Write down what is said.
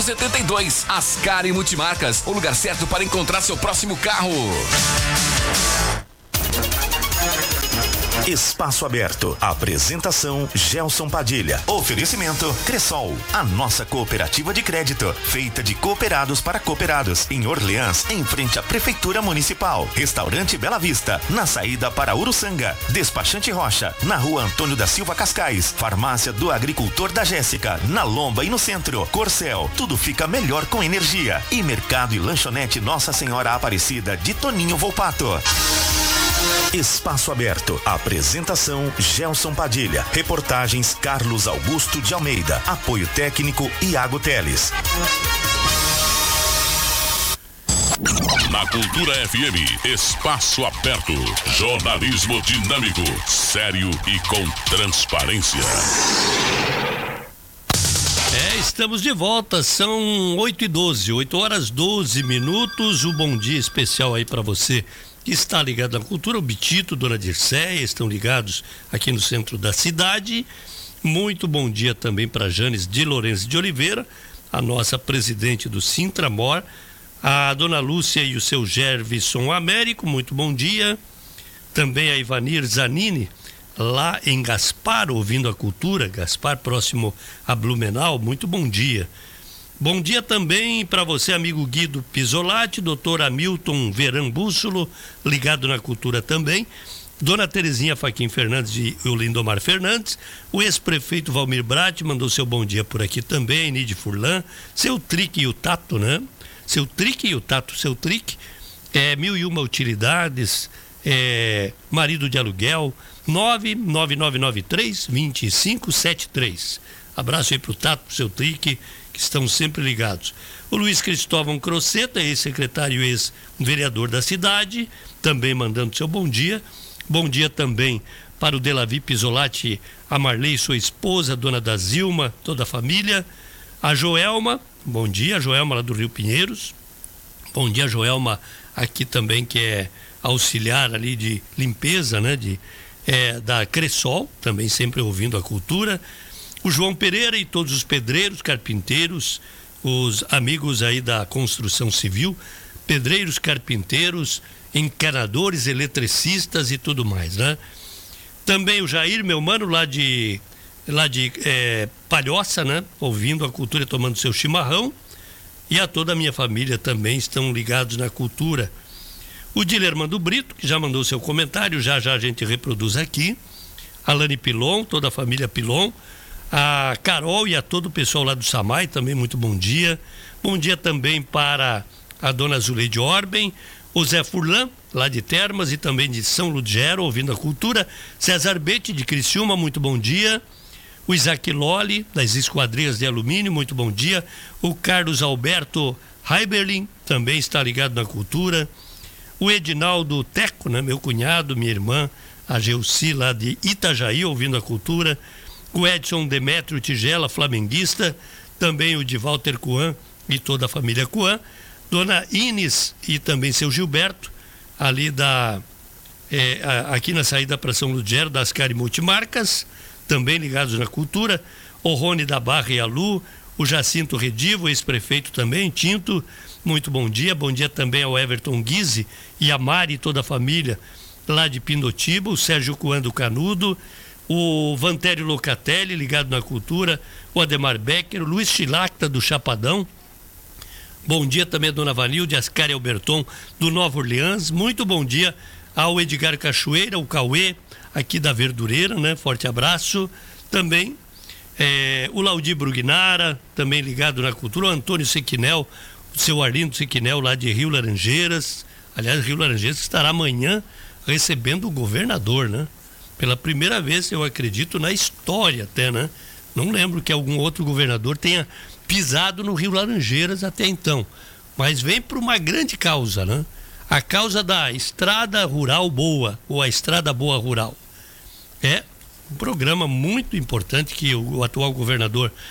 2572. Ascari Multimarcas, o lugar certo para encontrar seu próximo carro. Espaço Aberto. Apresentação Gelson Padilha. Oferecimento Cressol, a nossa cooperativa de crédito, feita de cooperados para cooperados, em Orleans, em frente à Prefeitura Municipal. Restaurante Bela Vista, na saída para Uruçanga. Despachante Rocha, na Rua Antônio da Silva Cascais. Farmácia do Agricultor da Jéssica, na Lomba e no centro. Corcel, tudo fica melhor com energia. E Mercado e Lanchonete Nossa Senhora Aparecida, de Toninho Volpato. Espaço Aberto. Apresentação Gelson Padilha. Reportagens Carlos Augusto de Almeida. Apoio técnico Iago Teles. Na Cultura FM, Espaço Aberto. Jornalismo dinâmico, sério e com transparência. Estamos de volta, são 8h12, 8h12. Um bom dia especial aí para você que está ligado na cultura. O Bitito, Dona Dirceia estão ligados aqui no centro da cidade. Muito bom dia também para Janes de Lourenço de Oliveira, a nossa presidente do Sintramor, a Dona Lúcia e o seu Gervison Américo, muito bom dia. Também a Ivanir Zanini, lá em Gaspar, ouvindo a cultura, Gaspar próximo a Blumenau, muito bom dia. Bom dia também para você, amigo Guido Pisolati, doutor Hamilton Veran Bússolo, ligado na cultura também, Dona Terezinha Faquim Fernandes e o Lindomar Fernandes, o ex-prefeito Valmir Brat mandou seu bom dia por aqui também, Nide Furlan, seu Trique e o Tato, né? Seu Trique e o Tato, seu Trique, 1001 utilidades, marido de aluguel, 99993-2573. Abraço aí pro Tato, pro seu Trique, que estão sempre ligados. O Luiz Cristóvão Croceta, ex-secretário e ex-vereador da cidade, também mandando seu bom dia. Bom dia também para o Delavi Pisolati, a Marley, sua esposa, a dona da Zilma, toda a família. A Joelma, bom dia, a Joelma lá do Rio Pinheiros. Bom dia, Joelma, aqui também, que é auxiliar ali de limpeza, né, da Cressol, também sempre ouvindo a cultura. O João Pereira e todos os pedreiros, carpinteiros, os amigos aí da construção civil, pedreiros, carpinteiros, encanadores, eletricistas e tudo mais, né? Também o Jair, meu mano, lá de Palhoça, né? Ouvindo a cultura e tomando seu chimarrão. E a toda a minha família também estão ligados na cultura. O Dilermando Brito, que já mandou seu comentário, já a gente reproduz aqui. A Lani Pilon, toda a família Pilon. A Carol e a todo o pessoal lá do Samai, também muito bom dia. Bom dia também para a dona Zuleide Orben, o Zé Furlan, lá de Termas e também de São Ludgero, ouvindo a cultura. César Bete, de Criciúma, muito bom dia. O Isaac Loli, das Esquadrias de Alumínio, muito bom dia. O Carlos Alberto Heiberlin, também está ligado na cultura. O Edinaldo Teco, né, meu cunhado, minha irmã, a Geuci, lá de Itajaí, ouvindo a cultura. O Edson Demétrio Tigela, flamenguista, também o de Walter Cuan e toda a família Cuan, Dona Ines e também seu Gilberto, ali aqui na saída para São Ludgero, das Ascari Multimarcas, também ligados na cultura, o Rony da Barra e a Lu, o Jacinto Redivo, ex-prefeito também, Tinto, muito bom dia também ao Everton Guise e a Mari e toda a família lá de Pindotiba, o Sérgio Cuan do Canudo, o Vantério Locatelli, ligado na cultura, o Ademar Becker, o Luiz Chilacta do Chapadão. Bom dia também a dona Vanilde Ascari Alberton do Nova Orleans. Muito bom dia ao Edgar Cachoeira, o Cauê, aqui da Verdureira, né? Forte abraço. Também o Laudi Brugnara, também ligado na cultura, o Antônio Sequinel, o seu Arlindo Sequinel lá de Rio Laranjeiras. Aliás, Rio Laranjeiras estará amanhã recebendo o governador, né? Pela primeira vez, eu acredito, na história até, né? Não lembro que algum outro governador tenha pisado no Rio Laranjeiras até então. Mas vem por uma grande causa, né? A causa da Estrada Rural Boa, ou a Estrada Boa Rural. É um programa muito importante que o atual governador